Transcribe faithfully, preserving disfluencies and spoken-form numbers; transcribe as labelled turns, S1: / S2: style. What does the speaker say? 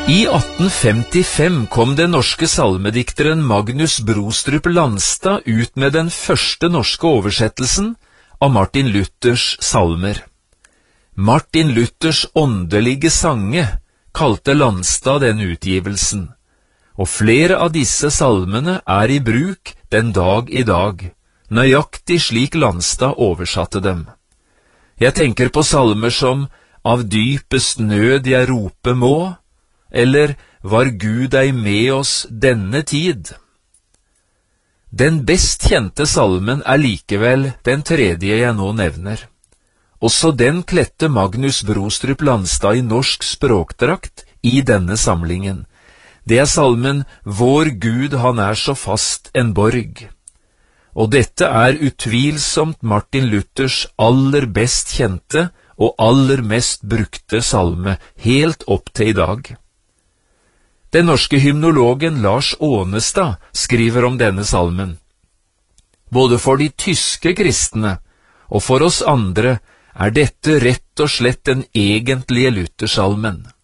S1: I atten femtifem kom den norske salmedikteren Magnus Brostrup Landstad ut med den første norske oversettelsen av Martin Luthers salmer. Martin Luthers åndelige sange kalte Landstad den utgivelsen, og flere av disse salmene er i bruk den dag i dag, nøyaktig slik Landstad oversatte dem. Jeg tenker på salmer som «Av dypest nød jeg rope må», eller «Var Gud ei med oss denne tid?» Den best kjente salmen er likevel den tredje jeg nå nevner. Også den kledde Magnus Brostrup Landstad i norsk språkdrakt i denne samlingen. Det er salmen «Vår Gud, han er så fast en borg». Og dette er utvilsomt Martin Luthers aller best kjente og aller mest brukte salme, helt opp til i dag. Den norske hymnologen Lars Ånestad skriver om denne salmen. Både for de tyske kristne og for oss andre er dette rett og slett den egentlige Luthersalmen.